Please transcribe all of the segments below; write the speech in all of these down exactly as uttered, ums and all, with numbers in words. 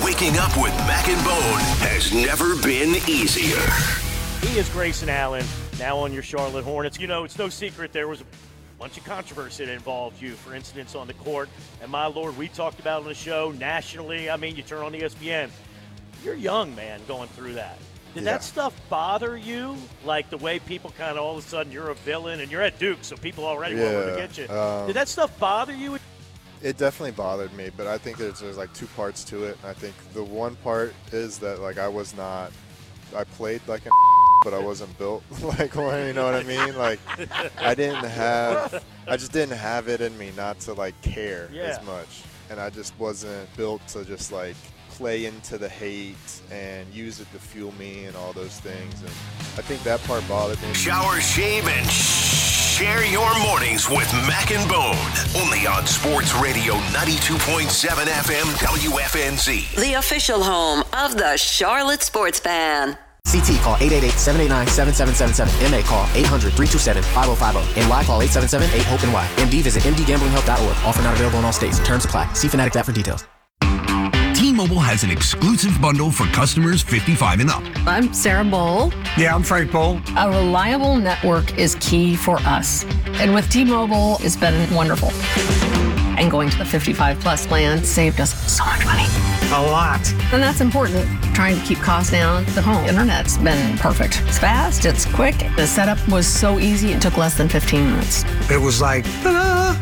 Waking up with Mac and Bone has never been easier. He is Grayson Allen, now on your Charlotte Hornets. You know, it's no secret there was a bunch of controversy that involved you for incidents on the court. And my Lord, we talked about it on the show nationally. I mean, you turn on E S P N. You're young, man, going through that. Did yeah. that stuff bother you? Like the way people kind of all of a sudden you're a villain and you're at Duke, so people already yeah, want to get you. Um, Did that stuff bother you? It definitely bothered me, but I think there's, there's like two parts to it. I think the one part is that like I was not, I played like a but I wasn't built like one, you know what I mean? Like I didn't have, I just didn't have it in me not to like care yeah. as much. And I just wasn't built to just like play into the hate and use it to fuel me and all those things. And I think that part bothered me. Shower, shave, and share your mornings with Mac and Bone. Only on Sports Radio ninety-two point seven F M W F N Z. The official home of the Charlotte Sports Fan. C T call eight eight eight, seven eight nine, seven seven seven seven. M A call eight hundred, three two seven, five oh five oh. N Y call eight seven seven, eight hope N Y. M D visit m d gambling help dot org. Offer not available in all states. Terms apply. See Fanatic app for details. T-Mobile has an exclusive bundle for customers fifty-five and up. I'm Sarah Bowl. Yeah, I'm Frank Bowl. A reliable network is key for us. And with T-Mobile, it's been wonderful. And going to the fifty-five plus plan saved us so much money. A lot. And that's important. Trying to keep costs down. The home internet's been perfect. It's fast, it's quick. The setup was so easy, it took less than fifteen minutes. It was like, ta-da!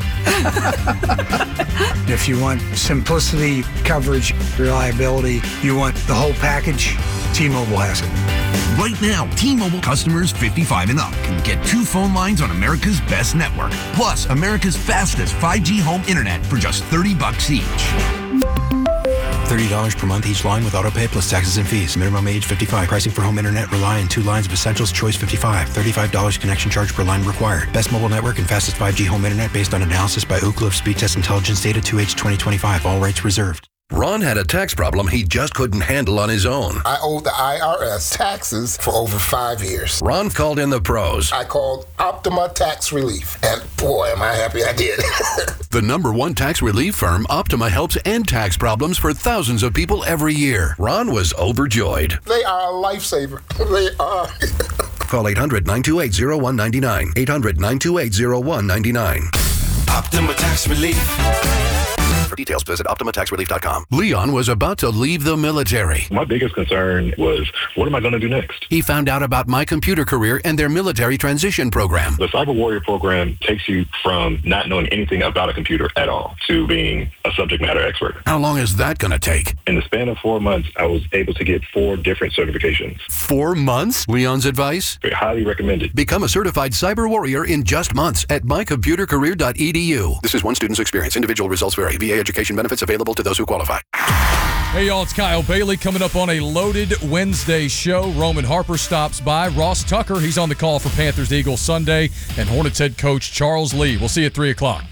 If you want simplicity, coverage, reliability, you want the whole package, T-Mobile has it. Right now, T-Mobile customers fifty-five and up can get two phone lines on America's best network, plus America's fastest five G home internet for just thirty bucks each. thirty dollars per month each line with autopay plus taxes and fees. Minimum age fifty-five. Pricing for home internet rely on two lines of Essentials Choice fifty-five. thirty-five dollars connection charge per line required. Best mobile network and fastest five G home internet based on analysis by Ookla of Speed Test Intelligence Data two H twenty twenty-five. All rights reserved. Ron had a tax problem he just couldn't handle on his own. I owed the I R S taxes for over five years. Ron called in the pros. I called Optima Tax Relief, and boy, am I happy I did. The number one tax relief firm, Optima, helps end tax problems for thousands of people every year. Ron was overjoyed. They are a lifesaver. They are. Call eight hundred, nine two eight, oh one nine nine. eight hundred, nine two eight, oh one nine nine. Optima Tax Relief. For details, visit optima tax relief dot com. Leon was about to leave the military. My biggest concern was, what am I going to do next? He found out about My Computer Career and their military transition program. The Cyber Warrior program takes you from not knowing anything about a computer at all to being a subject matter expert. How long is that going to take? In the span of four months, I was able to get four different certifications. Four months? Leon's advice? Very highly recommended. Become a certified cyber warrior in just months at my computer career dot e d u. This is one student's experience. Individual results vary. V A education benefits available to those who qualify. Hey, y'all, it's Kyle Bailey coming up on a loaded Wednesday show. Roman Harper stops by. Ross Tucker, he's on the call for Panthers-Eagles Sunday. And Hornets head coach Charles Lee. We'll see you at three o'clock.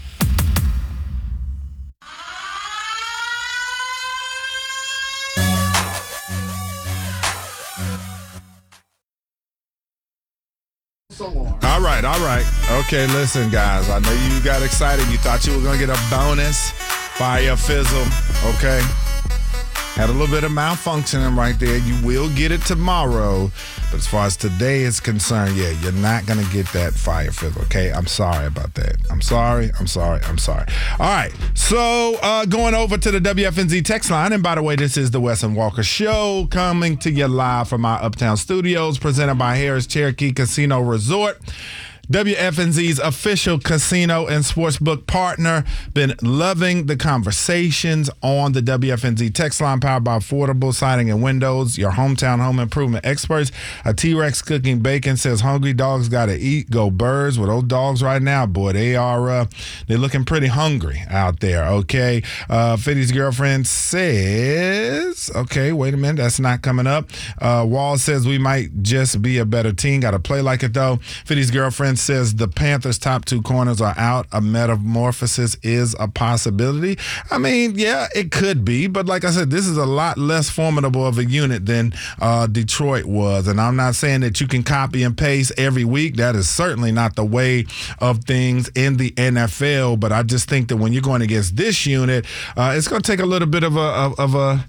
All right, all right. Okay, listen, guys. I know you got excited. You thought you were going to get a bonus fire fizzle, okay? Had a little bit of malfunctioning right there. You will get it tomorrow. But as far as today is concerned, yeah, you're not going to get that fire fizzle, okay? I'm sorry about that. I'm sorry. I'm sorry. I'm sorry. All right. So uh, going over to the W F N Z text line. And by the way, this is the Wes and Walker Show coming to you live from our Uptown studios presented by Harris Cherokee Casino Resort. W F N Z's official casino and sportsbook partner. Been loving the conversations on the W F N Z text line, powered by Affordable Siding and Windows, your hometown home improvement experts. A T-Rex Cooking Bacon says, hungry dogs got to eat. Go Birds. With those dogs right now, boy, they are uh, they're looking pretty hungry out there, okay? Uh, Fiddy's girlfriend says, okay, wait a minute, that's not coming up. Uh, Wall says, we might just be a better team. Got to play like it, though. Fiddy's girlfriend says the Panthers' top two corners are out. A metamorphosis is a possibility. I mean, yeah, it could be. But like I said, this is a lot less formidable of a unit than uh, Detroit was. And I'm not saying that you can copy and paste every week. That is certainly not the way of things in the N F L. But I just think that when you're going against this unit, uh, it's going to take a little bit of a, of, of a